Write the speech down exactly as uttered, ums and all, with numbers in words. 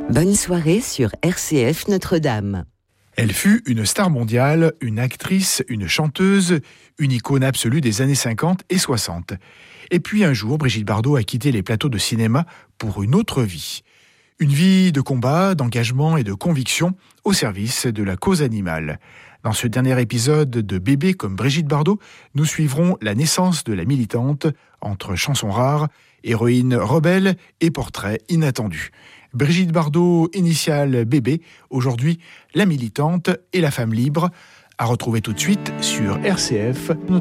Bonne soirée sur R C F Notre-Dame. Elle fut une star mondiale, une actrice, une chanteuse, une icône absolue des années cinquante et soixante. Et puis un jour, Brigitte Bardot a quitté les plateaux de cinéma pour une autre vie. Une vie de combat, d'engagement et de conviction au service de la cause animale. Dans ce dernier épisode de Bébé comme Brigitte Bardot, nous suivrons la naissance de la militante entre chansons rares, héroïne rebelle et portrait inattendu. Brigitte Bardot, initiale Bébé, aujourd'hui la militante et la femme libre, à retrouver tout de suite sur R C F.